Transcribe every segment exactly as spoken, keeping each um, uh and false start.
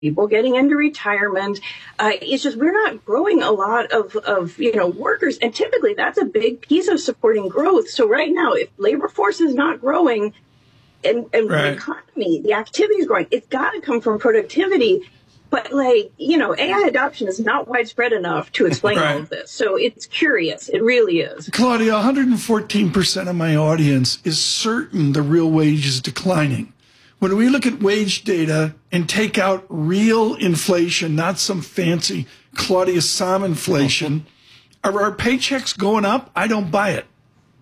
people getting into retirement. Uh, it's just we're not growing a lot of, of, you know, workers. And typically that's a big piece of supporting growth. So right now, if labor force is not growing and, and right. the economy, the activity is growing, it's got to come from productivity. But, like, you know, A I adoption is not widespread enough to explain right. all of this. So it's curious. It really is. Claudia, one hundred fourteen percent of my audience is certain the real wage is declining. When we look at wage data and take out real inflation, not some fancy Claudia Sahm inflation, are our paychecks going up? I don't buy it.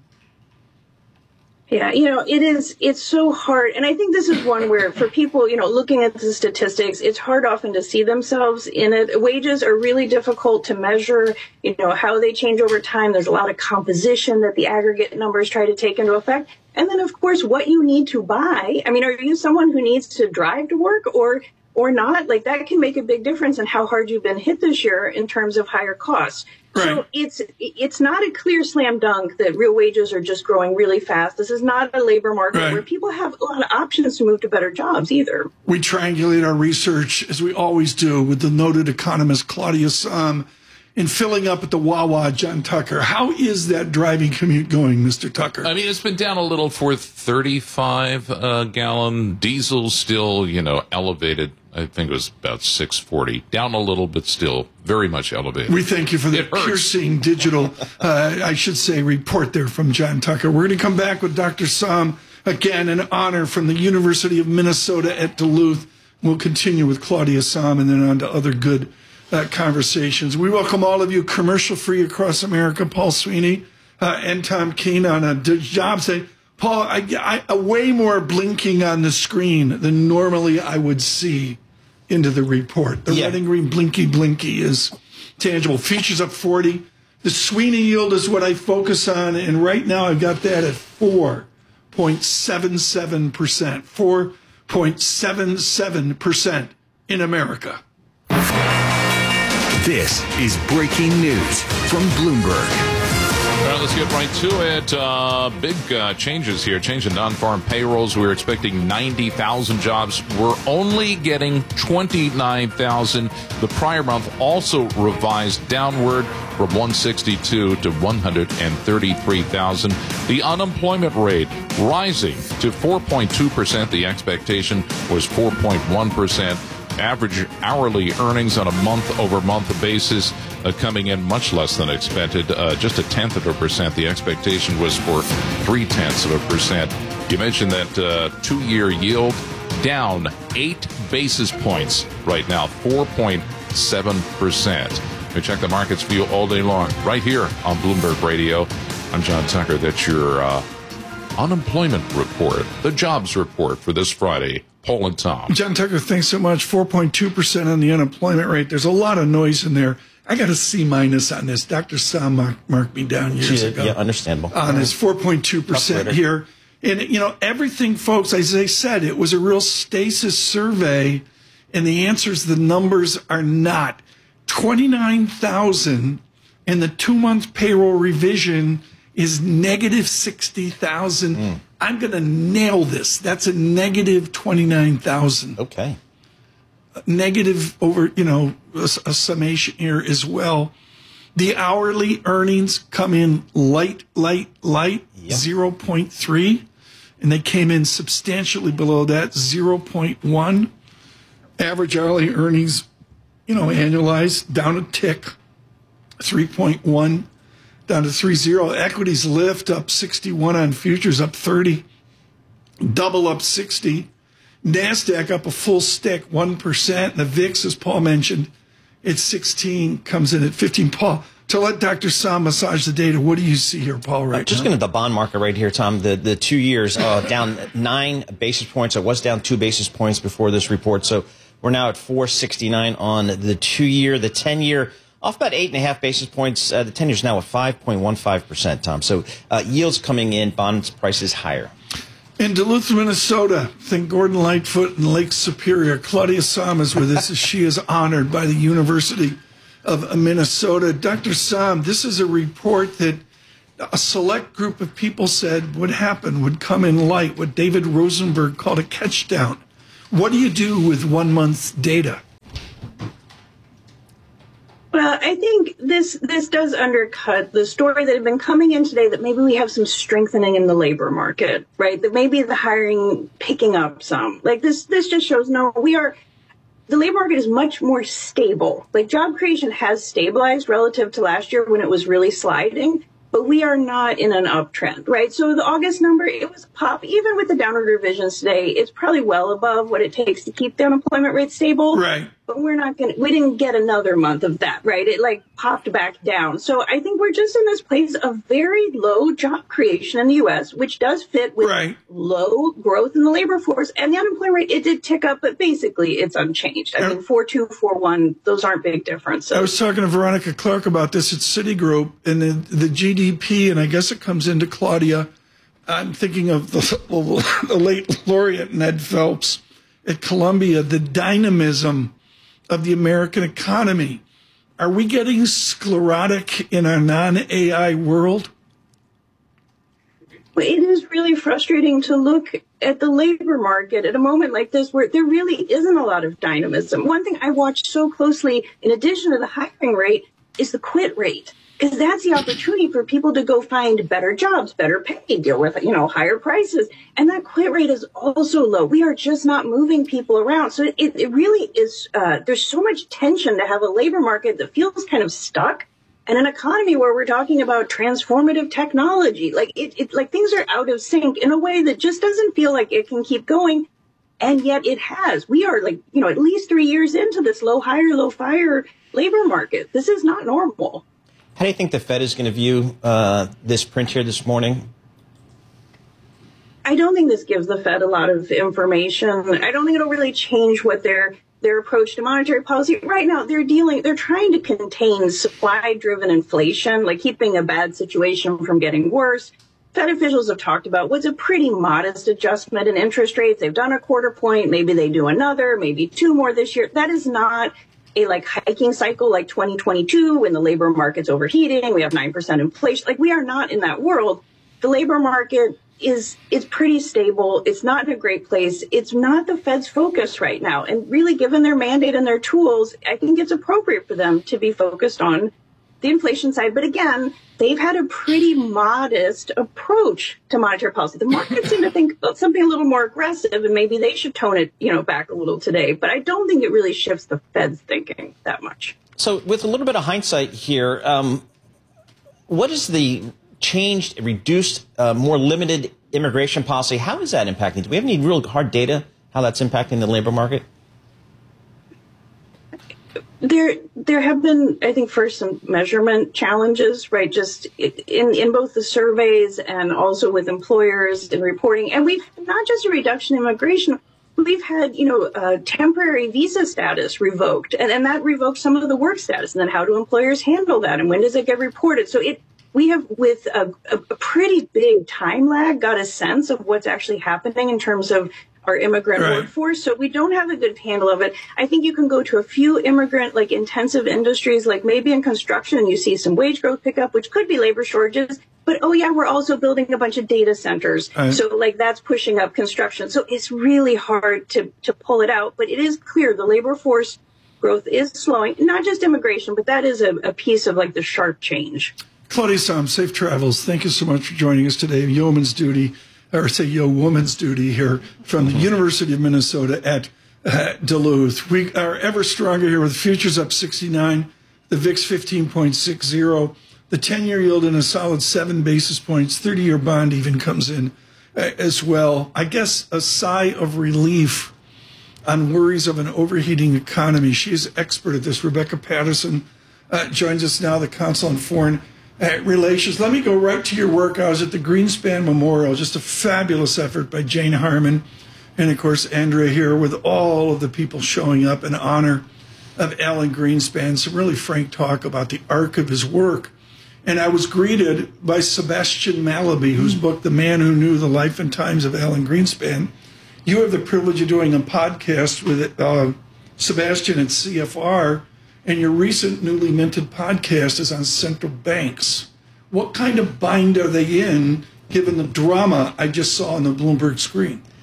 Yeah, you know, it is, it's so hard. And I think this is one where for people, you know, looking at the statistics, it's hard often to see themselves in it. Wages are really difficult to measure, you know, how they change over time. There's a lot of composition that the aggregate numbers try to take into effect. And then, of course, what you need to buy. I mean, are you someone who needs to drive to work or or not? Like, that can make a big difference in how hard you've been hit this year in terms of higher costs. Right. So it's it's not a clear slam dunk that real wages are just growing really fast. This is not a labor market right. where people have a lot of options to move to better jobs either. We triangulate our research, as we always do, with the noted economist Claudia Sahm in filling up at the Wawa, John Tucker. How is that driving commute going, Mister Tucker? I mean, it's been down a little for thirty-five uh, gallon. Diesel still, you know, elevated. I think it was about six forty. Down a little, but still very much elevated. We thank you for the piercing digital, uh, I should say, report there from John Tucker. We're going to come back with Doctor Sahm. Again, an honor from the University of Minnesota at Duluth. We'll continue with Claudia Sahm and then on to other good uh, conversations. We welcome all of you commercial-free across America. Paul Sweeney uh, and Tom Keene on a job say, Paul, I, I, way more blinking on the screen than normally I would see into the report. The yeah. red and green blinky blinky is tangible. Futures up forty. The Sweeney yield is what I focus on, and right now I've got that at four point seven seven percent. four point seven seven percent in America. This is breaking news from Bloomberg. All right, let's get right to it. Uh, big uh, changes here. Change in non-farm payrolls. We were expecting ninety thousand jobs. We're only getting twenty-nine thousand. The prior month also revised downward from one hundred sixty-two to one hundred thirty-three thousand. The unemployment rate rising to four point two percent. The expectation was four point one percent. Average hourly earnings on a month-over-month basis uh, coming in much less than expected, uh, just a tenth of a percent. The expectation was for three-tenths of a percent. You mentioned that uh, two-year yield down eight basis points right now, four point seven percent. We check the markets view all day long right here on Bloomberg Radio. I'm John Tucker. That's your uh, unemployment report, the jobs report for this Friday. Paul and Tom. John Tucker, thanks so much. four point two percent on the unemployment rate. There's a lot of noise in there. I got a C minus on this. Doctor Sahm marked, marked me down years yeah, ago. Yeah, understandable. On this four point two percent here. And, you know, everything, folks, as I said, it was a real stasis survey, and the answers, the numbers are not. twenty-nine thousand, and the two-month payroll revision is negative sixty thousand. Mm. I'm going to nail this. That's a negative twenty-nine thousand. Okay. Negative over, you know, a, a summation here as well. The hourly earnings come in light, light, light, yep. zero point three. And they came in substantially below that, zero point one. Average hourly earnings, you know, annualized, down a tick, three point one. Down to three zero. Equities lift up sixty-one on futures, up thirty. Double up sixty. NASDAQ up a full stick, one percent. And the V I X, as Paul mentioned, it's sixteen, comes in at fifteen. Paul, to let Doctor Sahm massage the data, what do you see here, Paul, right I'm just now? going to the bond market right here, Tom. The, the two years uh, down nine basis points. It was down two basis points before this report. So we're now at four sixty-nine on the two-year. The ten-year off about eight and a half basis points. Uh, the ten years now at five point one five percent, Tom. So uh, yields coming in, bonds prices higher. In Duluth, Minnesota, think Gordon Lightfoot and Lake Superior. Claudia Sahm is with us as she is honored by the University of Minnesota. Doctor Sahm, this is a report that a select group of people said would happen, would come in light, what David Rosenberg called a catch down. What do you do with one month's data? Well, I think this this does undercut the story that had been coming in today, that maybe we have some strengthening in the labor market, right? That maybe the hiring picking up some. Like this this just shows no, we are the labor market is much more stable. Like job creation has stabilized relative to last year when it was really sliding, but we are not in an uptrend, right? So the August number, it was a pop. Even with the downward revisions today, it's probably well above what it takes to keep the unemployment rate stable. Right. But we're not going to, we didn't get another month of that, right? It like popped back down. So I think we're just in this place of very low job creation in the U S, which does fit with right. low growth in the labor force. And the unemployment rate, it did tick up, but basically it's unchanged. I mean, four two, four one, those aren't big differences. I was talking to Veronica Clark about this at Citigroup, and the, the G D P, and I guess it comes into Claudia. I'm thinking of the, the late laureate Ned Phelps at Columbia, the dynamism of the American economy. Are we getting sclerotic in our non-A I world? It is really frustrating to look at the labor market at a moment like this where there really isn't a lot of dynamism. One thing I watch so closely, in addition to the hiring rate, is the quit rate. Because that's the opportunity for people to go find better jobs, better pay, deal with, you know, higher prices. And that quit rate is also low. We are just not moving people around. So it, it really is, uh, there's so much tension to have a labor market that feels kind of stuck, and an economy where we're talking about transformative technology. Like it, it like things are out of sync in a way that just doesn't feel like it can keep going. And yet it has. We are like, you know, at least three years into this low hire, low fire labor market. This is not normal. How do you think the Fed is going to view uh, this print here this morning? I don't think this gives the Fed a lot of information. I don't think it'll really change what their their approach to monetary policy. Right now, they're dealing, they're trying to contain supply-driven inflation, like keeping a bad situation from getting worse. Fed officials have talked about what's a pretty modest adjustment in interest rates. They've done a quarter point. Maybe they do another, maybe two more this year. That is not a like hiking cycle like twenty twenty-two when the labor market's overheating. We have nine percent inflation. Like we are not in that world. The labor market is is pretty stable. It's not in a great place. It's not the Fed's focus right now. And really, given their mandate and their tools, I think it's appropriate for them to be focused on the inflation side. But again, they've had a pretty modest approach to monetary policy. The markets seem to think about something a little more aggressive, and maybe they should tone it, you know, back a little today. But I don't think it really shifts the Fed's thinking that much. So with a little bit of hindsight here, um, what is the changed, reduced, uh, more limited immigration policy? How is that impacting? Do we have any real hard data how that's impacting the labor market? There, there have been, I think, first some measurement challenges, right? Just in, in both the surveys and also with employers and reporting. And we've not just a reduction in immigration, we've had, you know, uh, temporary visa status revoked, and, and that revoked some of the work status. And then how do employers handle that? And when does it get reported? So it, we have, with a, a pretty big time lag, got a sense of what's actually happening in terms of our immigrant right. workforce. So we don't have a good handle of it. I think you can go to a few immigrant, like intensive industries, like maybe in construction, and you see some wage growth pick up, which could be labor shortages. But, oh, yeah, we're also building a bunch of data centers. Right. So, like, that's pushing up construction. So it's really hard to, to pull it out. But it is clear the labor force growth is slowing, not just immigration, but that is a, a piece of, like, the sharp change. Claudia Sahm, safe travels. Thank you so much for joining us today. Yeoman's Duty, or say Yo Woman's Duty here from the University of Minnesota at uh, Duluth. We are ever stronger here with futures up sixty-nine, the V I X fifteen point six zero, the ten-year yield in a solid seven basis points, thirty-year bond even comes in uh, as well. I guess a sigh of relief on worries of an overheating economy. She is expert at this. Rebecca Patterson uh, joins us now, the Council on Foreign Uh, relations. Let me go right to your work. I was at the Greenspan Memorial, just a fabulous effort by Jane Harmon, and of course Andrea here with all of the people showing up in honor of Alan Greenspan. Some really frank talk about the arc of his work. And I was greeted by Sebastian Mallaby, whose book, The Man Who Knew the Life and Times of Alan Greenspan. You have the privilege of doing a podcast with uh, Sebastian at C F R. And your recent newly minted podcast is on central banks. What kind of bind are they in, given the drama I just saw on the Bloomberg screen?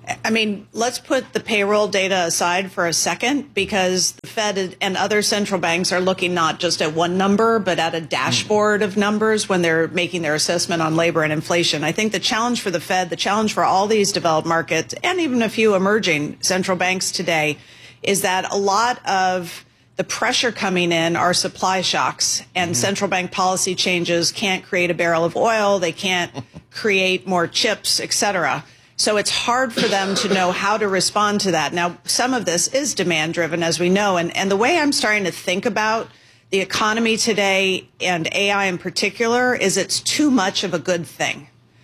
I mean, let's put the payroll data aside for a second, because the Fed and other central banks are looking not just at one number, but at a dashboard of numbers when they're making their assessment on labor and inflation. I think the challenge for the Fed, the challenge for all these developed markets, and even a few emerging central banks today, is that a lot of the pressure coming in are supply shocks, and mm-hmm. central bank policy changes can't create a barrel of oil, they can't create more chips, et cetera. So it's hard for them to know how to respond to that. Now, some of this is demand driven, as we know. And, and the way I'm starting to think about the economy today, and A I in particular, is it's too much of a good thing.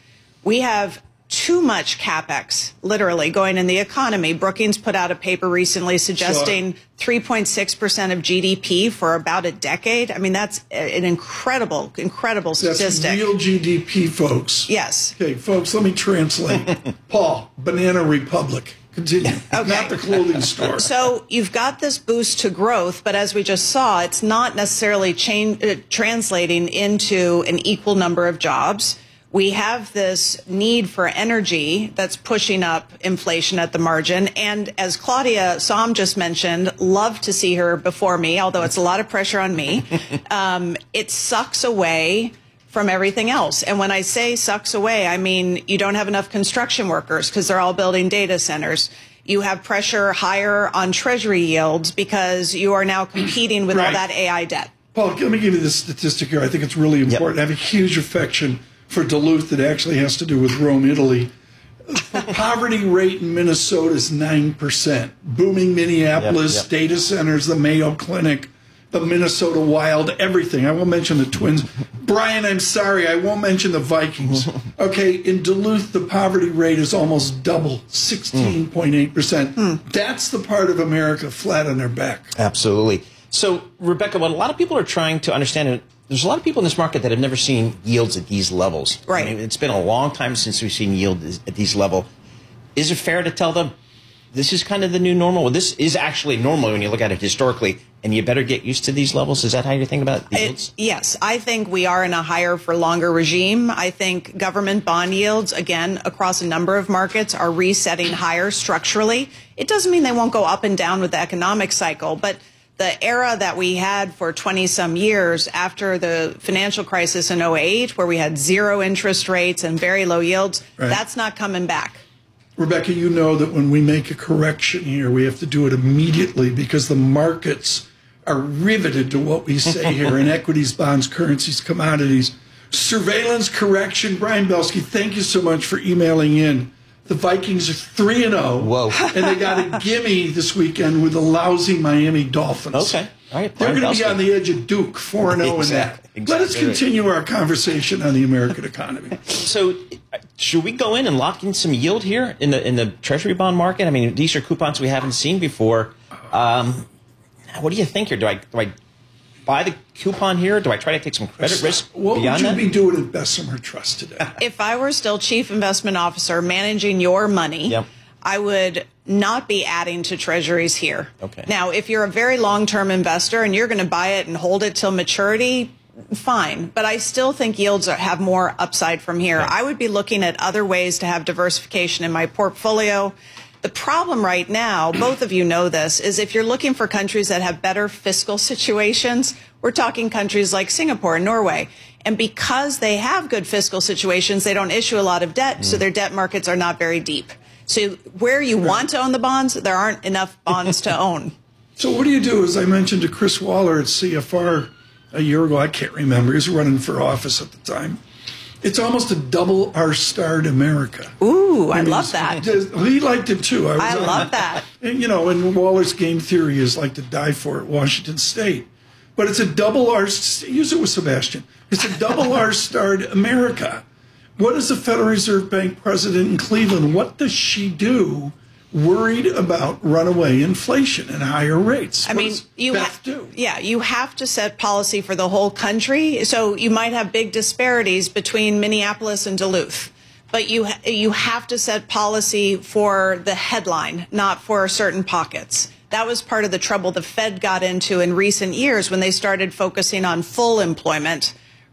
We have too much capex, literally, going in the economy. Brookings put out a paper recently suggesting sure. three point six percent of G D P for about a decade. I mean, that's an incredible, incredible statistic. That's real G D P, folks. Yes. Okay, folks, let me translate. Paul, Banana Republic. Continue. Okay. Not the clothing store. So you've got this boost to growth, but as we just saw, it's not necessarily change, uh, translating into an equal number of jobs. We have this need for energy that's pushing up inflation at the margin. And as Claudia Sahm just mentioned, love to see her before me, although it's a lot of pressure on me. Um, it sucks away from everything else. And when I say sucks away, I mean you don't have enough construction workers because they're all building data centers. You have pressure higher on treasury yields because you are now competing with right. all that A I debt. Paul, let me give you this statistic here. I think it's really important. Yep. I have a huge affection for Duluth that actually has to do with Rome, Italy. The poverty rate in Minnesota is nine percent. Booming Minneapolis, yep, yep. data centers, the Mayo Clinic, the Minnesota Wild, everything. I won't mention the Twins. Brian, I'm sorry, I won't mention the Vikings. Okay, in Duluth, the poverty rate is almost double, sixteen point eight percent. Mm. That's the part of America flat on their back. Absolutely. So, Rebecca, what a lot of people are trying to understand, there's a lot of people in this market that have never seen yields at these levels. Right. I mean, it's been a long time since we've seen yield at these levels. Is it fair to tell them this is kind of the new normal? Well, this is actually normal when you look at it historically, and you better get used to these levels? Is that how you're thinking about the yields? It, yes. I think we are in a higher for longer regime. I think government bond yields, again, across a number of markets, are resetting higher structurally. It doesn't mean they won't go up and down with the economic cycle, but the era that we had for twenty-some years after the financial crisis in oh eight, where we had zero interest rates and very low yields, right. that's not coming back. Rebecca, you know that when we make a correction here, we have to do it immediately because the markets are riveted to what we say here in equities, bonds, currencies, commodities. Surveillance correction. Brian Belsky, thank you so much for emailing in. The Vikings are three and oh. Whoa. And they got a gimme this weekend with the lousy Miami Dolphins. Okay. All right. They're going to be on the edge of Duke, four and oh exactly. in that. Exactly. Let us continue our conversation on the American economy. So, should we go in and lock in some yield here in the in the Treasury bond market? I mean, these are coupons we haven't seen before. Um, what do you think here? Do I do I buy the coupon here? Do I try to take some credit risk what beyond would you that? be doing at Bessemer Trust today? If I were still chief investment officer managing your money, yep. I would not be adding to treasuries here. Okay. Now, if you're a very long-term investor and you're going to buy it and hold it till maturity, fine. But I still think yields are, have more upside from here. Okay. I would be looking at other ways to have diversification in my portfolio. The problem right now, both of you know this, is if you're looking for countries that have better fiscal situations, we're talking countries like Singapore and Norway. And because they have good fiscal situations, they don't issue a lot of debt, mm. so their debt markets are not very deep. So where you right. want to own the bonds, there aren't enough bonds to own. So what do you do? As I mentioned to Chris Waller at C F R a year ago, I can't remember, he was running for office at the time. It's almost a double R-starred America. Ooh, I, I mean, love that. He liked it too. I, was I love on, that. And, you know, and Waller's game theory is like to die for at Washington State. But it's a double R, use it with Sebastian. It's a double R-starred America. What is the Federal Reserve Bank president in Cleveland? What does she do worried about runaway inflation and higher rates? I what mean, does you Beth ha- do? Yeah, you have to set policy for the whole country. So you might have big disparities between Minneapolis and Duluth. But you ha- you have to set policy for the headline, not for certain pockets. That was part of the trouble the Fed got into in recent years when they started focusing on full employment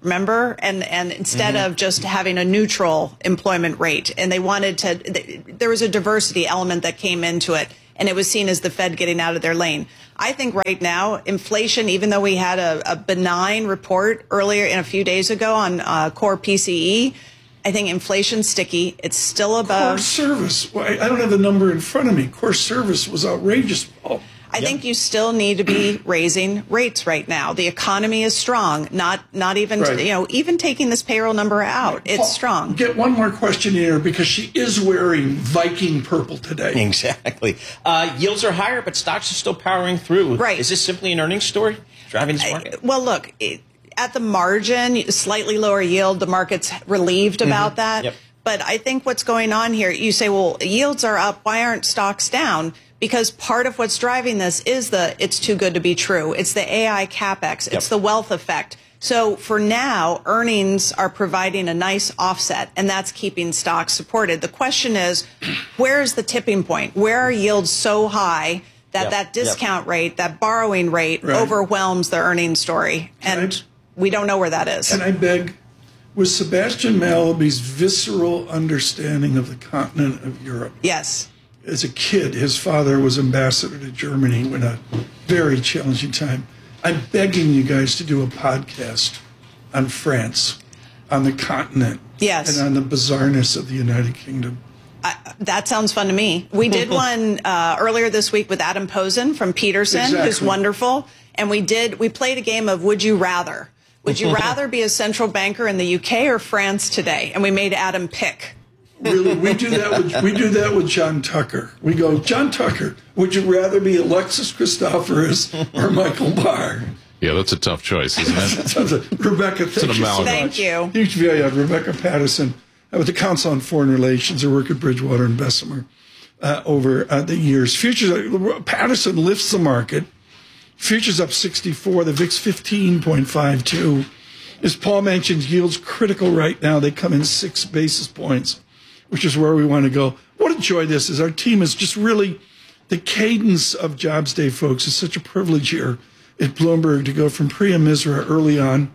remember? And and instead mm-hmm. of just having a neutral employment rate, and they wanted to, there was a diversity element that came into it, and it was seen as the Fed getting out of their lane. I think right now, inflation, even though we had a, a benign report earlier in a few days ago on uh, core P C E, I think inflation's sticky. It's still above. Core service. Well, I don't have the number in front of me. Core service was outrageous. Oh. I Yep. think you still need to be raising rates right now. The economy is strong. Not not even Right. you know even taking this payroll number out, it's Paul, strong. Get one more question in here because she is wearing Viking purple today. Exactly. Uh, yields are higher, but stocks are still powering through. Right. Is this simply an earnings story driving this market? I, well, look, it, at the margin, slightly lower yield. The market's relieved about mm-hmm. that. Yep. But I think what's going on here, you say, well, yields are up. Why aren't stocks down? Because part of what's driving this is the it's too good to be true. It's the A I capex. It's Yep. the wealth effect. So for now, earnings are providing a nice offset, and that's keeping stocks supported. The question is, where is the tipping point? Where are yields so high that Yep. that discount Yep. rate, that borrowing rate, Right. overwhelms the earnings story? And Can I- we don't know where that is. Can I beg? Was Sebastian Malaby's visceral understanding of the continent of Europe? Yes. As a kid, his father was ambassador to Germany in a very challenging time. I'm begging you guys to do a podcast on France, on the continent, Yes. and on the bizarreness of the United Kingdom. I, that sounds fun to me. We did one uh, earlier this week with Adam Posen from Peterson, Exactly. who's wonderful. And we did, we played a game of Would You Rather? Would you rather be a central banker in the U K or France today? And we made Adam pick. Really, we do that with we do that with John Tucker. We go, John Tucker, would you rather be Alexis Christoforous or Michael Barr? Yeah, that's a tough choice, isn't it? Rebecca, thank an you so amalgam. Thank much. you. Huge value on Rebecca Patterson uh, with the Council on Foreign Relations. I work at Bridgewater and Bessemer uh, over uh, the years. Futures, uh, Patterson lifts the market. Futures up sixty-four, the V I X fifteen point five two. As Paul mentioned, yields critical right now. They come in six basis points, which is where we want to go. What a joy this is. Our team is just really, the cadence of Jobs Day, folks, is such a privilege here at Bloomberg to go from Priya Misra early on,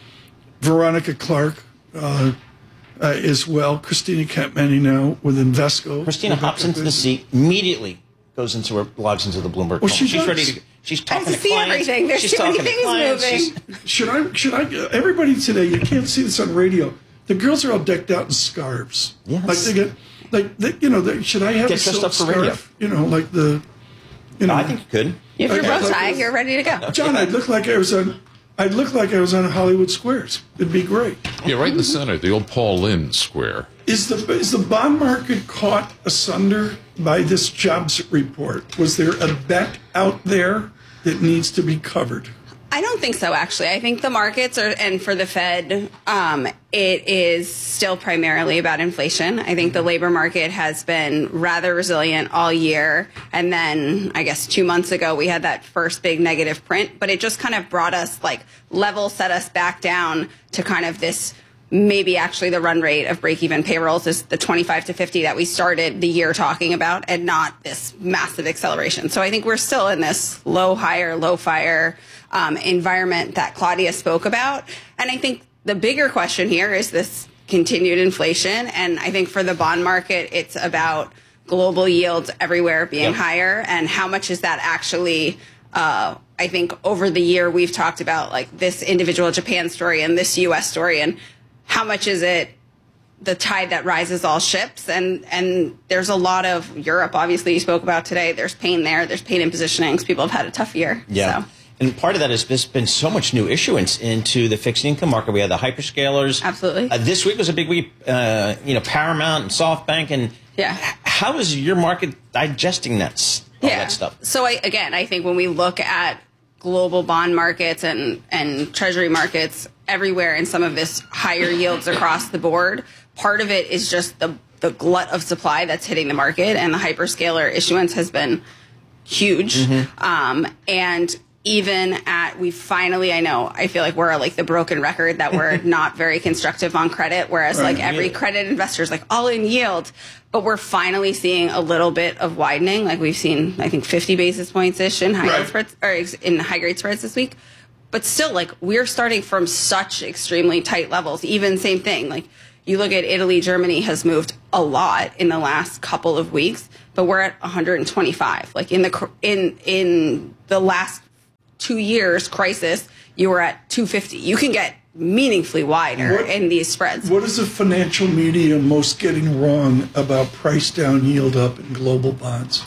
Veronica Clark uh, uh, as well, Christina Kempmany now with Invesco. Christina Rebecca hops into the Vincent. seat, immediately goes into her, logs into the Bloomberg. Well, phone. she she's does. ready to. She's talking I to see clients. everything. There's she's too many talking to things clients. moving. She's- Should I, should I, everybody today, you can't see this on radio. The girls are all decked out in scarves. Yes. Like they get, like, they, you know, they, should I have Get a dressed silk up for scarf? radio. You know, like the, you know. I think you could. You have your Okay. bow tie. You're ready to go. John, I'd look like I was on, I'd look like I was on Hollywood Squares. It'd be great. Yeah, right in the center, the old Paul Lynde Square. Is the is the bond market caught asunder by this jobs report? Was there a bet out there that needs to be covered? I don't think so, actually. I think the markets are, and for the Fed, um, it is still primarily about inflation. I think the labor market has been rather resilient all year. And then I guess two months ago, we had that first big negative print, but it just kind of brought us, like, level set us back down to kind of this, maybe actually the run rate of break-even payrolls is the twenty-five to fifty that we started the year talking about, and not this massive acceleration. So I think we're still in this low hire, low fire um, environment that Claudia spoke about. And I think the bigger question here is this continued inflation. And I think for the bond market, it's about global yields everywhere being Yep. higher, and how much is that actually uh, I think over the year we've talked about like this individual Japan story and this U S story, and how much is it the tide that rises all ships? And and there's a lot of Europe, obviously, you spoke about today. There's pain there. There's pain in positioning because people have had a tough year. Yeah. So. And part of that is there's been so much new issuance into the fixed income market. We had the hyperscalers. Absolutely. Uh, this week was a big week. Uh, you know, Paramount and SoftBank. And Yeah. h- how is your market digesting that, s- all that stuff? So I, again, I think when we look at global bond markets and, and treasury markets everywhere, and some of this higher yields across the board, part of it is just the, the glut of supply that's hitting the market, and the hyperscaler issuance has been huge. Mm-hmm. Um, and even at, we finally, I know, I feel like we're like the broken record that we're not very constructive on credit, whereas Right. like every credit investor is like all in yield, but we're finally seeing a little bit of widening. Like we've seen, I think fifty basis points ish in high Right. yield spreads, or in high grade spreads this week. but still, like, we're starting from such extremely tight levels. Even same thing, like, you look at Italy, Germany has moved a lot in the last couple of weeks, but we're at one hundred twenty-five. Like, in the in in the last two years crisis, you were at two fifty. You can get meaningfully wider what, in these spreads. What is the financial media most getting wrong about price down, yield up in global bonds?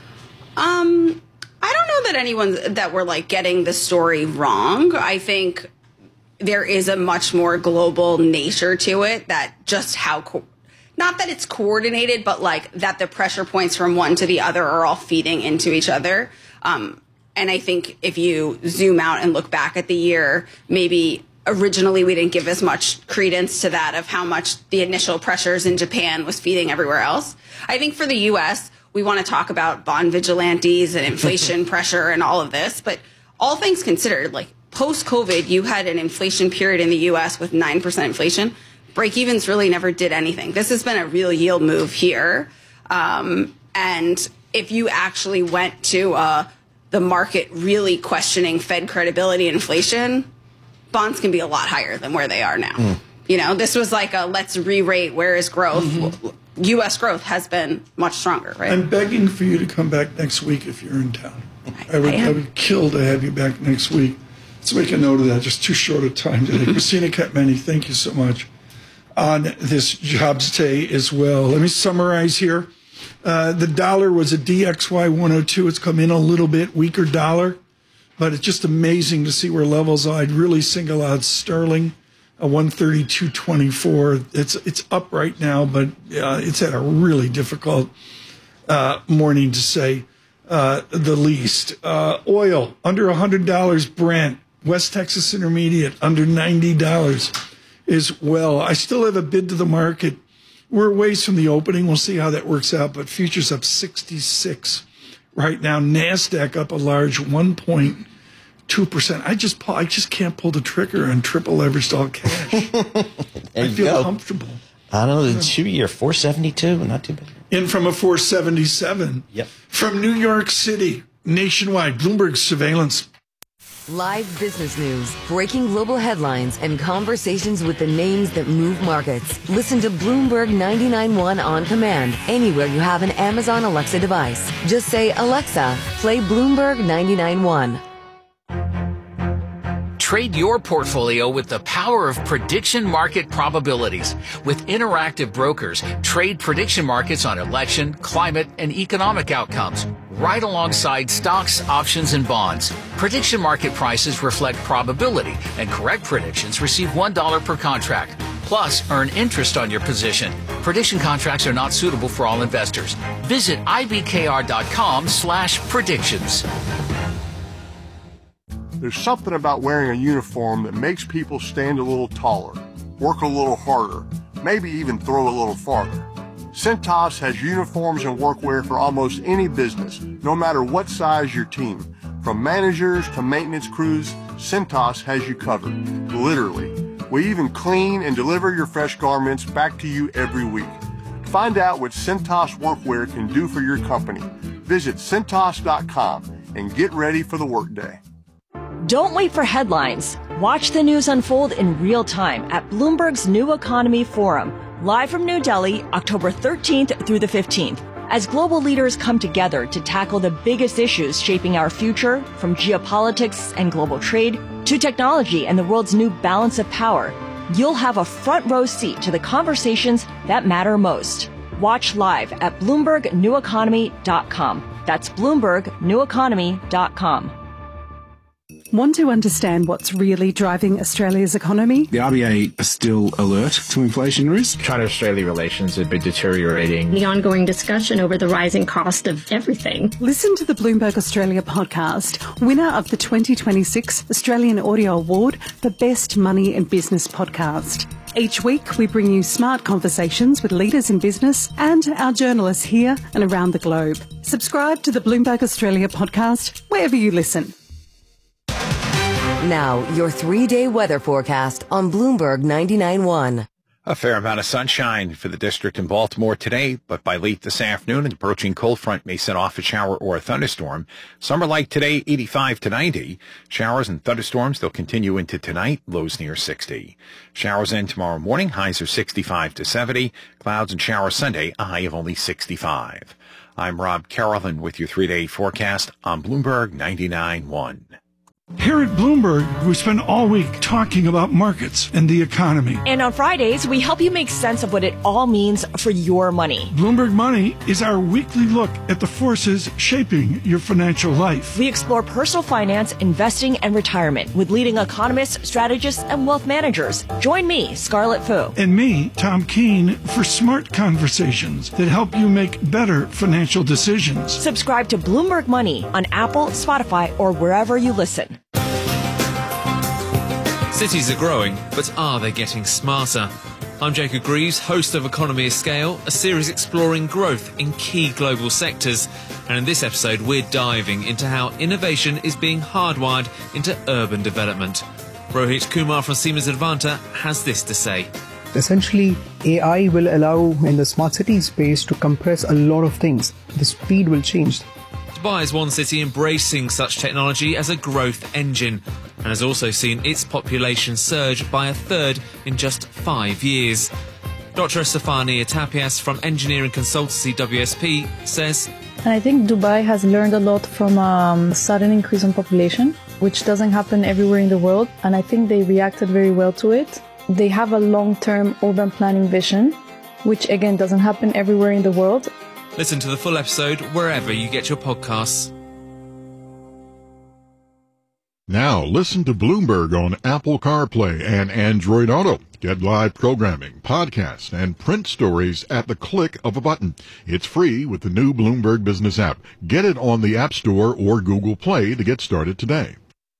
Um, I don't know that anyone that we're like getting the story wrong. I think there is a much more global nature to it, that just how, co- not that it's coordinated, but like that the pressure points from one to the other are all feeding into each other. Um, and I think if you zoom out and look back at the year, maybe originally we didn't give as much credence to that of how much the initial pressures in Japan was feeding everywhere else. I think for the U S, we want to talk about bond vigilantes and inflation pressure and all of this, but all things considered, like, post-COVID, you had an inflation period in the U S with nine percent inflation. Break-evens really never did anything. This has been a real yield move here. Um, and if you actually went to uh, the market really questioning Fed credibility and inflation, bonds can be a lot higher than where they are now. Mm. You know, this was like a let's re-rate, where is growth? Mm-hmm. U S growth has been much stronger, right? I'm begging for you to come back next week if you're in town. I, I would, I, I would kill to have you back next week. Let's make a note of that. Just too short a time today. Christina Katmany, thank you so much on this jobs day as well. Let me summarize here. Uh, the dollar was a D X Y one oh two. It's come in a little bit, weaker dollar, but it's just amazing to see where levels are. I'd really single out sterling, a one thirty-two twenty-four. It's it's up right now, but uh, it's had a really difficult uh, morning, to say uh, the least. Uh, oil under one hundred dollars Brent. West Texas Intermediate under ninety dollars as well. I still have a bid to the market. We're a ways from the opening. We'll see how that works out, but futures up sixty-six right now. NASDAQ up a large one point two percent. I just I just can't pull the trigger on triple leveraged all cash. I feel go. comfortable. I don't know, the two-year four seventy-two, not too bad. In from a four seventy-seven. Yep. From New York City, nationwide, Bloomberg surveillance. Live business news, breaking global headlines, and conversations with the names that move markets. Listen to Bloomberg ninety-nine point one on command anywhere you have an Amazon Alexa device. Just say, Alexa, play Bloomberg ninety-nine point one. Trade your portfolio with the power of prediction market probabilities. With Interactive Brokers, trade prediction markets on election, climate, and economic outcomes, right alongside stocks, options, and bonds. Prediction market prices reflect probability, and correct predictions receive one dollar per contract. Plus, earn interest on your position. Prediction contracts are not suitable for all investors. Visit ibkr.com slash predictions. There's something about wearing a uniform that makes people stand a little taller, work a little harder, maybe even throw a little farther. Cintas has uniforms and workwear for almost any business, no matter what size your team. From managers to maintenance crews, Cintas has you covered, literally. We even clean and deliver your fresh garments back to you every week. Find out what Cintas workwear can do for your company. Visit Cintas dot com and get ready for the workday. Don't wait for headlines. Watch the news unfold in real time at Bloomberg's New Economy Forum, live from New Delhi, October thirteenth through the fifteenth. As global leaders come together to tackle the biggest issues shaping our future, from geopolitics and global trade to technology and the world's new balance of power, you'll have a front row seat to the conversations that matter most. Watch live at Bloomberg New Economy dot com. That's Bloomberg New Economy dot com. Want to understand what's really driving Australia's economy? The R B A are still alert to inflation risk. China-Australia relations have been deteriorating. The ongoing discussion over the rising cost of everything. Listen to the Bloomberg Australia podcast, winner of the twenty twenty-six Australian Audio Award for Best Money and Business Podcast. Each week, we bring you smart conversations with leaders in business and our journalists here and around the globe. Subscribe to the Bloomberg Australia podcast wherever you listen. Now, your three-day weather forecast on Bloomberg ninety-nine point one. A fair amount of sunshine for the district in Baltimore today, but by late this afternoon, an approaching cold front may set off a shower or a thunderstorm. Summer like today, eighty-five to ninety. Showers and thunderstorms, they'll continue into tonight, lows near sixty. Showers in tomorrow morning, highs are sixty-five to seventy. Clouds and showers Sunday, a high of only sixty-five. I'm Rob Carolyn with your three-day forecast on Bloomberg ninety-nine point one. Here at Bloomberg, we spend all week talking about markets and the economy. And on Fridays, we help you make sense of what it all means for your money. Bloomberg Money is our weekly look at the forces shaping your financial life. We explore personal finance, investing, and retirement with leading economists, strategists, and wealth managers. Join me, Scarlett Fu. And me, Tom Keene, for smart conversations that help you make better financial decisions. Subscribe to Bloomberg Money on Apple, Spotify, or wherever you listen. Cities are growing, but are they getting smarter? I'm Jacob Greaves, host of Economy of Scale, a series exploring growth in key global sectors. And in this episode, we're diving into how innovation is being hardwired into urban development. Rohit Kumar from Siemens Advanta has this to say. Essentially, A I will allow in the smart city space to compress a lot of things. The speed will change. Dubai is one city embracing such technology as a growth engine and has also seen its population surge by a third in just five years. Doctor Estefania Tapias from engineering consultancy W S P says, And I think Dubai has learned a lot from um, a sudden increase in population, which doesn't happen everywhere in the world, and I think they reacted very well to it. They have a long-term urban planning vision, which again doesn't happen everywhere in the world. Listen to the full episode wherever you get your podcasts. Now listen to Bloomberg on Apple CarPlay and Android Auto. Get live programming, podcasts, and print stories at the click of a button. It's free with the new Bloomberg Business app. Get it on the App Store or Google Play to get started today.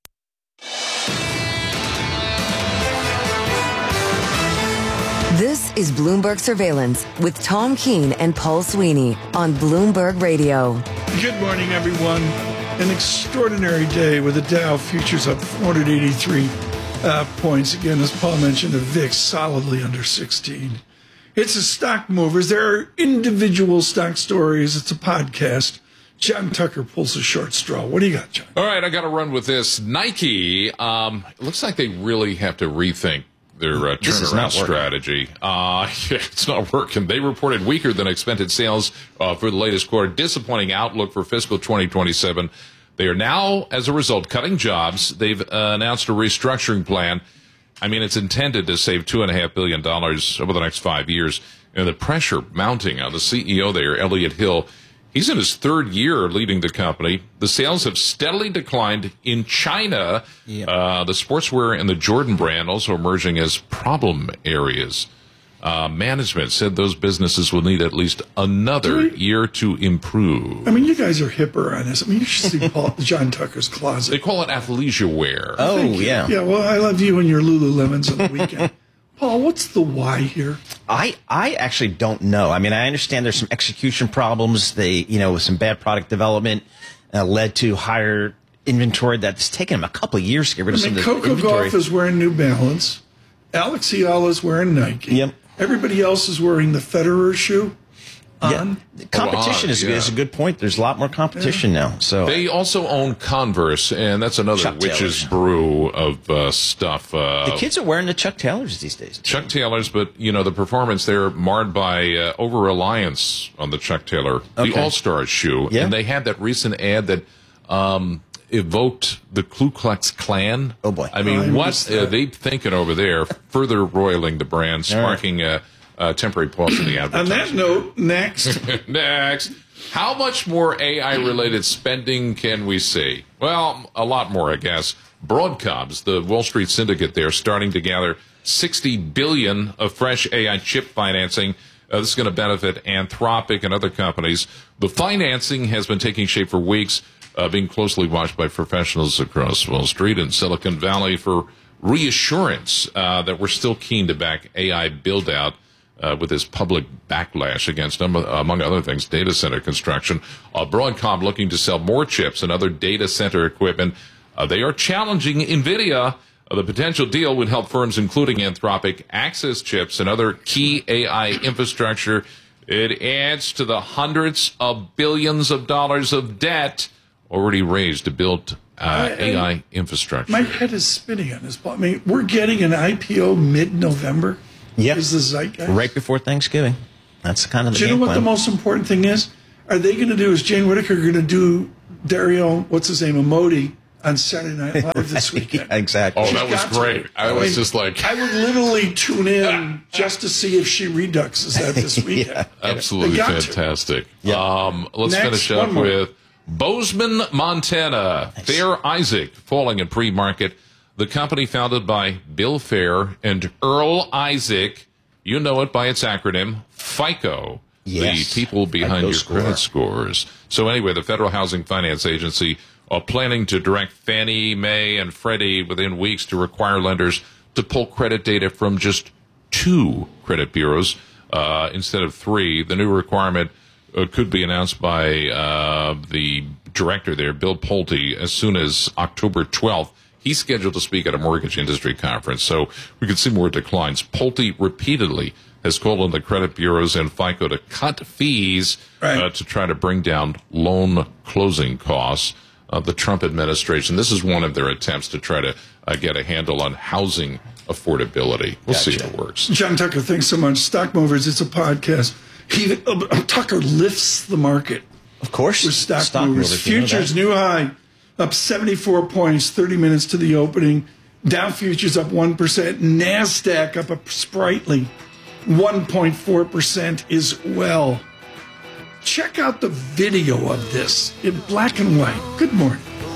This is Bloomberg Surveillance with Tom Keene and Paul Sweeney on Bloomberg Radio. Good morning, everyone. An extraordinary day with the Dow futures up four hundred eighty-three uh, points. Again, as Paul mentioned, the V I X solidly under sixteen. It's a stock movers. There are individual stock stories. It's a podcast. John Tucker pulls a short straw. What do you got, John? All right, I got to run with this. Nike, um, it looks like they really have to rethink their uh, turnaround strategy. Uh, yeah, it's not working. They reported weaker than expected sales uh, for the latest quarter. Disappointing outlook for fiscal twenty twenty-seven. They are now, as a result, cutting jobs. They've uh, announced a restructuring plan. I mean, it's intended to save two point five billion dollars over the next five years. And the pressure mounting on the C E O there, Elliott Hill. He's in his third year leading the company. The sales have steadily declined in China. Yep. Uh, the sportswear and the Jordan brand also emerging as problem areas. Uh, management said those businesses will need at least another year to improve. I mean, you guys are hipper on this. I mean, you should see Paul, John Tucker's closet. They call it athleisure wear. Oh, yeah. Yeah, well, I love you and your Lululemons on the weekend. Paul, what's the why here? I, I actually don't know. I mean, I understand there's some execution problems. They, you know, some bad product development uh, led to higher inventory that's taken them a couple of years to get rid of I some mean, of the Coco inventory. Gauff is wearing New Balance. Alex Ayala's wearing Nike. Yep. Everybody else is wearing the Federer shoe. Yeah. The competition oh, is, yeah. is a good point. There's a lot more competition yeah. now. So they also own Converse, and that's another Chuck witch's Taylors. brew of uh, stuff. Uh, the kids are wearing the Chuck Taylors these days. Chuck Taylors, but you know the performance there marred by uh, over reliance on the Chuck Taylor, Okay. the All Star shoe, Yeah. and they had that recent ad that um, evoked the Ku Klux Klan. Oh boy! I mean, Oh, I what missed are that. they thinking over there? Further roiling the brand, sparking a, a temporary pause in the On advertising. that note, next. Next. How much more A I-related spending can we see? Well, a lot more, I guess. Broadcom's, the Wall Street syndicate there, starting to gather sixty billion dollars of fresh A I chip financing. Uh, this is going to benefit Anthropic and other companies. The financing has been taking shape for weeks, uh, being closely watched by professionals across Wall Street and Silicon Valley for reassurance uh, that we're still keen to back A I build-out. Uh, with this public backlash against them, among other things, data center construction. Uh, Broadcom looking to sell more chips and other data center equipment. Uh, they are challenging NVIDIA Uh, the potential deal would help firms including Anthropic access chips and other key A I infrastructure. It adds to the hundreds of billions of dollars of debt already raised to build uh, I, A I infrastructure. My head is spinning on this. I mean, we're getting an I P O mid-November. Yep. Is the zeitgeist. Right before Thanksgiving. That's kind of the Do you know game what plan. the most important thing is? Are they going to do, is Jane Whittaker going to do Dario, what's his name, Amodi, on Saturday Night Live this weekend? Yeah, exactly. Oh, that was great. I, I was mean, just like... I would literally tune in just to see if she reduxes that this weekend. Yeah, absolutely fantastic. Yeah. Um, let's Next, finish up more. with Bozeman, Montana. Nice. Fair Isaac falling in pre-market. The company founded by Bill Fair and Earl Isaac. You know it by its acronym, FICO. Yes. The people behind FICO your score. credit scores. So anyway, the Federal Housing Finance Agency are planning to direct Fannie Mae and Freddie within weeks to require lenders to pull credit data from just two credit bureaus uh, instead of three. The new requirement uh, could be announced by uh, the director there, Bill Pulte, as soon as October twelfth. He's scheduled to speak at a mortgage industry conference, so we could see more declines. Pulte repeatedly has called on the credit bureaus and FICO to cut fees right. uh, to try to bring down loan closing costs. Uh, the Trump administration, this is one of their attempts to try to uh, get a handle on housing affordability. We'll Gotcha. see if it works. John Tucker, thanks so much. Stock Movers, it's a podcast. He, uh, Tucker lifts the market. Of course. With Stock, Stock Movers. Movers, you know Futures that. new high, up seventy-four points, thirty minutes to the opening. Dow Futures up one percent. NASDAQ up a sprightly one point four percent as well. Check out the video of this in black and white. Good morning.